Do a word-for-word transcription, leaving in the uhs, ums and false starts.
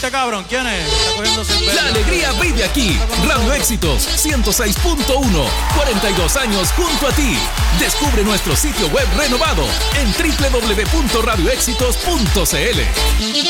Este cabrón, ¿quién es? Está cogiendo cerveza. La alegría vive aquí. Radio Éxitos ciento seis punto uno. cuarenta y dos años junto a ti. Descubre nuestro sitio web renovado en doble u doble u doble u punto radio éxitos punto c l.